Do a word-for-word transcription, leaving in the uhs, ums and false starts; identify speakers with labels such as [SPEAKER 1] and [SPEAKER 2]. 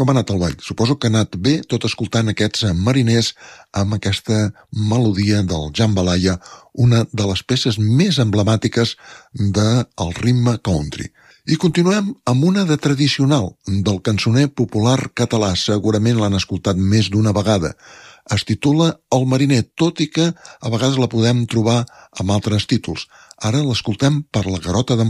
[SPEAKER 1] Com ha anat el ball? Suposo que ha anat bé, tot escoltant aquests mariners amb aquesta melodia del jambalaya, una de les peces més emblemàtiques del ritme country. I continuem amb una de tradicional, del cançoner popular català. Segurament l'han escoltat més d'una vegada. Es titula El mariner, tot i que a vegades la podem trobar amb altres títols. Ara l'escoltem per la Garota d'en